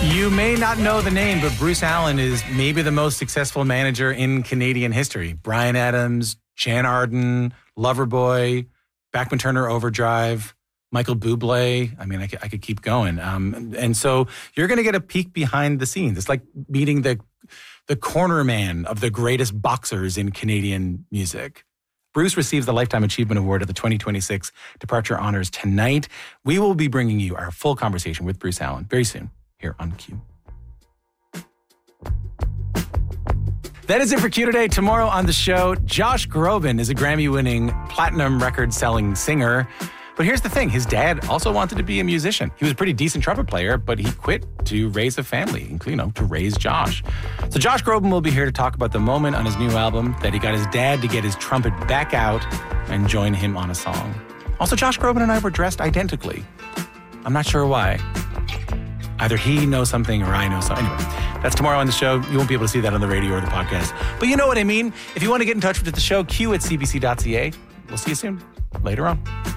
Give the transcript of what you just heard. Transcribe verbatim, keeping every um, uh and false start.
You may not know the name, but Bruce Allen is maybe the most successful manager in Canadian history. Bryan Adams, Jan Arden, Loverboy, Bachman Turner Overdrive, Michael Bublé. I mean, I could, I could keep going. Um, and so you're going to get a peek behind the scenes. It's like meeting the the corner man of the greatest boxers in Canadian music. Bruce receives the Lifetime Achievement Award at the twenty twenty-six Departure Honors tonight. We will be bringing you our full conversation with Bruce Allen very soon here on Q. That is it for Q today. Tomorrow on the show, Josh Groban is a Grammy-winning, platinum record-selling singer. But here's the thing. His dad also wanted to be a musician. He was a pretty decent trumpet player, but he quit to raise a family, you know, to raise Josh. So Josh Groban will be here to talk about the moment on his new album that he got his dad to get his trumpet back out and join him on a song. Also, Josh Groban and I were dressed identically. I'm not sure why. Either he knows something or I know something. Anyway, that's tomorrow on the show. You won't be able to see that on the radio or the podcast. But you know what I mean. If you want to get in touch with the show, Q at c b c dot c a. We'll see you soon. Later on.